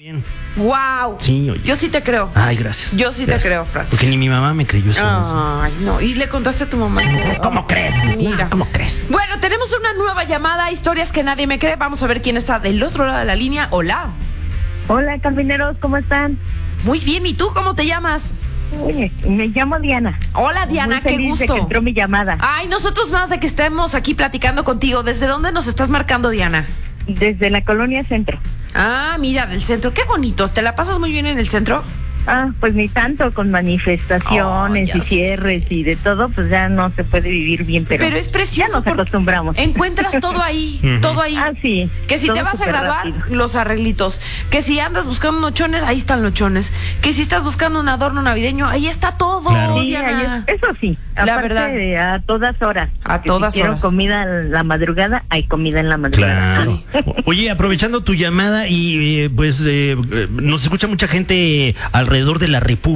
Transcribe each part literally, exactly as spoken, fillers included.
Bien. Wow. Sí, oye. Yo sí te creo. Ay, gracias. Yo sí gracias. te creo, Fran. Porque ni mi mamá me creyó eso. Ay, no. ¿Y le contaste a tu mamá? ¿Cómo crees? Mira. ¿Cómo crees? Bueno, tenemos una nueva llamada, historias que nadie me cree. Vamos a ver quién está del otro lado de la línea. Hola. Hola, camineros, ¿cómo están? Muy bien, ¿y tú cómo te llamas? Oye, me llamo Diana. Hola, Diana, Muy qué feliz de gusto. que entró mi llamada. Ay, nosotros más de que estemos aquí platicando contigo. ¿Desde dónde nos estás marcando, Diana? Desde la colonia Centro. Ah, mira, del centro. Qué bonito. ¿Te la pasas muy bien en el centro? Ah, pues ni tanto, con manifestaciones Oh, y ya cierres y de todo, pues ya no se puede vivir bien, pero, Pero es precioso. ya nos porque acostumbramos. Encuentras todo ahí, Ujú. todo ahí. Ah, sí. Que si todo te vas a súper graduar, rápido. los arreglitos. Que si andas buscando unos chones, ahí están los chones. Que si estás buscando un adorno navideño, ahí está todo, Claro. Sí, Diana. ahí es- eso sí, La aparte, verdad. eh, a todas horas. A porque todas si quiero horas. comida en la madrugada, hay comida en la madrugada. Claro. O- Oye, aprovechando tu llamada y eh, pues eh, eh, nos escucha mucha gente alrededor de la República.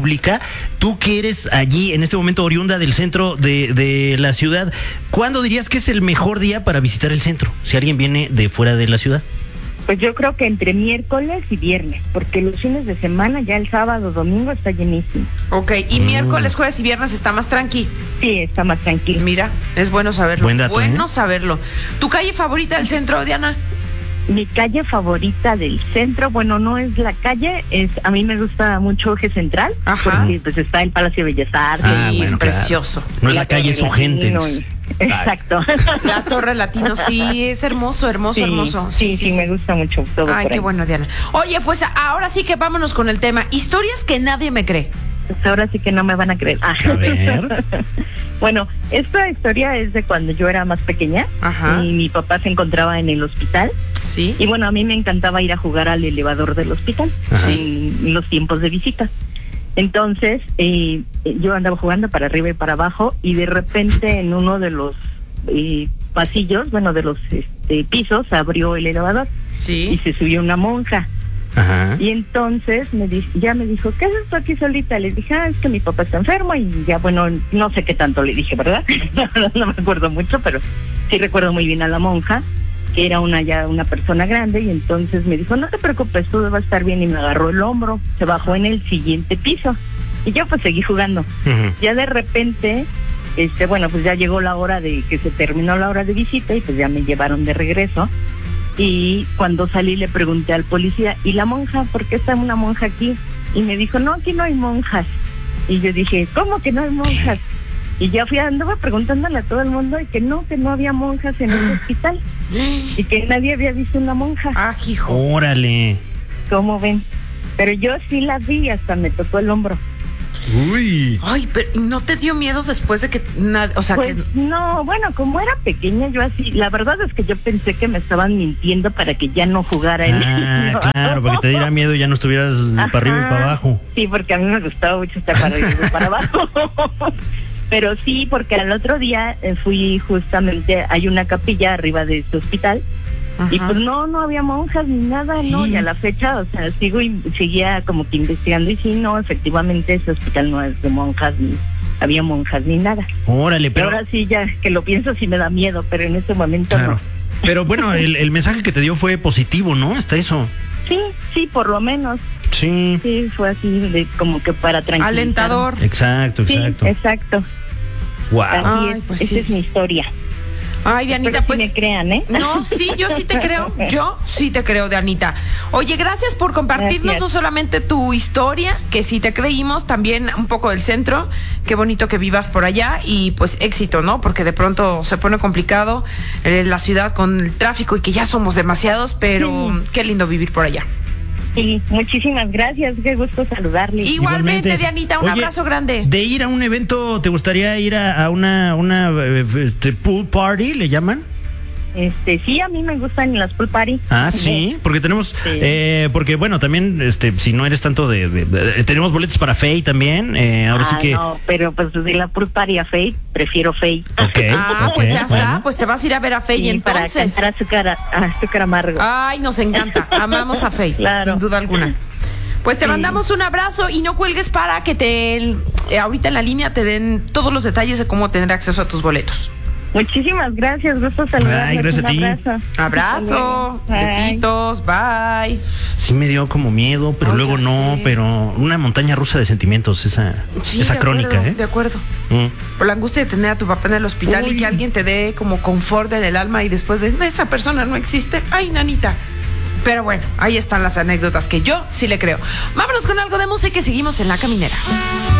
Tú que eres allí en este momento oriunda del centro de, de la ciudad, ¿cuándo dirías que es el mejor día para visitar el centro? Si alguien viene de fuera de la ciudad. Pues yo creo que entre miércoles y viernes, porque los fines de semana, ya el sábado, domingo, está llenísimo. Ok, y Mm. miércoles, jueves y viernes está más tranqui. Sí, está más tranquilo. Mira, es bueno saberlo. Buen dato, bueno ¿eh? saberlo. ¿Tu calle favorita del centro, Diana? Mi calle favorita del centro, bueno, no es la calle, es a mí me gusta mucho Eje Central, Ajá. porque pues está el Palacio de Bellas Artes. Sí, Ah, es bueno, claro. precioso. No es la calle, es su Torre gente. Latino y- Exacto. La Torre Latino, sí, es hermoso, hermoso, Sí, hermoso. Sí, sí, me gusta mucho todo Ay, por qué ahí. bueno, Diana. Oye, pues ahora sí que vámonos con el tema. Historias que nadie me cree. Pues ahora sí que no me van a creer. Ah. A ver. Bueno, esta historia es de cuando yo era más pequeña Ajá. y mi papá se encontraba en el hospital. Sí. Y bueno, a mí me encantaba ir a jugar al elevador del hospital Ajá. en los tiempos de visita. Entonces, eh, yo andaba jugando para arriba y para abajo y de repente en uno de los eh, pasillos, bueno, de los este, pisos, abrió el elevador y Sí. se subió una monja. Ajá. Y entonces me di- ya me dijo, ¿qué haces tú aquí solita? Le dije, ah, es que mi papá está enfermo y ya, bueno, no sé qué tanto le dije, ¿verdad? No me acuerdo mucho, pero sí recuerdo muy bien a la monja, que era una ya una persona grande, y entonces me dijo, no te preocupes, todo va a estar bien, y me agarró el hombro, se bajó en el siguiente piso, y yo pues seguí jugando. Ujú. Ya de repente, este, bueno, pues ya llegó la hora de que se terminó la hora de visita, y pues ya me llevaron de regreso. Y cuando salí le pregunté al policía, ¿y la monja? ¿Por qué está una monja aquí? Y me dijo, no, aquí no hay monjas. Y yo dije, ¿cómo que no hay monjas? Y ya fui, andaba preguntándole a todo el mundo y que no, que no había monjas en el hospital y que nadie había visto una monja. Ah, hijo. Órale. ¿Cómo ven? Pero yo sí la vi, hasta me tocó el hombro. Uy. Ay, pero ¿y no te dio miedo después de que nada, o sea, Pues que no, bueno, como era pequeña yo así, la verdad es que yo pensé que me estaban mintiendo para que ya no jugara en Ah, claro, para que te diera miedo y ya no estuvieras para arriba y para abajo. Sí, porque a mí me gustaba mucho estar para arriba y para abajo. Pero sí, porque al otro día eh, fui justamente, hay una capilla arriba de este hospital, Ajá. y pues no, no había monjas ni nada, no, Sí. y a la fecha, o sea, sigo y seguía como que investigando, y sí, no, efectivamente ese hospital no es de monjas, ni había monjas ni nada. Órale, Pero pero. ahora sí, ya que lo pienso, sí me da miedo, pero en este momento Claro. no. Pero bueno, el, el mensaje que te dio fue positivo, ¿no? Hasta eso. Sí, sí, por lo menos, Sí. sí, fue así, de, como que para tranquilizar. alentador. Exacto, Sí, exacto. exacto. Wow. Así Ay, es, pues esa sí. es mi historia. Ay, Dianita, Espero pues sí me crean, ¿eh? no, sí, yo sí te creo, yo sí te creo, Dianita. Oye, gracias por compartirnos Gracias. no solamente tu historia, que sí te creímos, también un poco del centro. Qué bonito que vivas por allá y pues éxito, ¿no? Porque de pronto se pone complicado eh, la ciudad con el tráfico y que ya somos demasiados, pero Sí. qué lindo vivir por allá. Sí, muchísimas gracias, qué gusto saludarle. Igualmente, Dianita, un Oye, abrazo grande. De ir a un evento, ¿te gustaría ir a, a una, una eh, este, pool party, le llaman? Este, sí, a mí me gustan las pool party. Ah, sí, porque tenemos, Sí. eh, porque bueno, también, este, si no eres tanto de, de- de- tenemos boletos para Fey también, eh, ahora ah, sí que. no, pero pues de la pool party a Faye, prefiero Faye. Ok, Ah, ok, pues ya está, bueno. pues te vas a ir a ver a Fey Sí, para entonces. cantar azúcar, a- azúcar amargo. Ay, nos encanta. Amamos a Fey, Claro. sin duda alguna. Pues te Sí. mandamos un abrazo y no cuelgues para que te eh, ahorita en la línea te den todos los detalles de cómo tener acceso a tus boletos. Muchísimas gracias, gusto saludarlos. Ay, gracias un a ti. abrazo. Abrazo, Bye. besitos, bye. Sí me dio como miedo, pero Ay, luego ya no, sé. pero una montaña rusa de sentimientos, esa, Sí, esa de crónica, acuerdo, ¿eh? De acuerdo. Mm. Por la angustia de tener a tu papá en el hospital Uy. y que alguien te dé como confort en el alma y después de esa persona no existe. Ay, nanita. Pero bueno, ahí están las anécdotas que yo sí le creo. Vámonos con algo de música y seguimos en La Caminera.